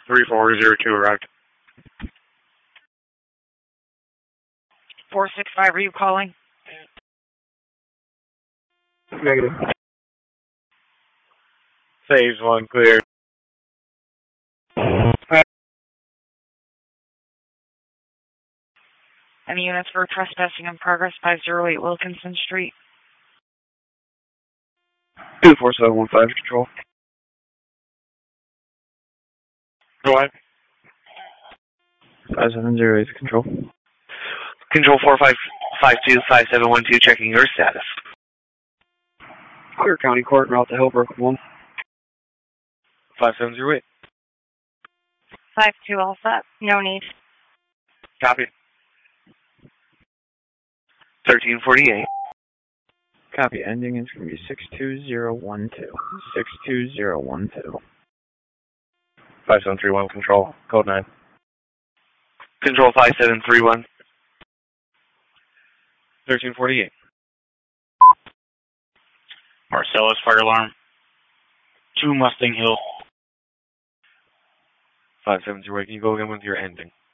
3402 arrived. 465, are you calling? Negative. Phase 1 clear. Any units for trespassing in progress, 508 Wilkinson Street? 24715 control. Go ahead. 5708 control. Control 45525712, checking your status. Clear County Court, route to Hillbrook 1. 5708. 52 all set. No need. Copy. 1348. Copy. Ending is going to be 62012. 62012. 5731 control. Code 9. Control 5731. 1348. Marcellus fire alarm. 2 Mustang Hill. 570, can you go again with your ending?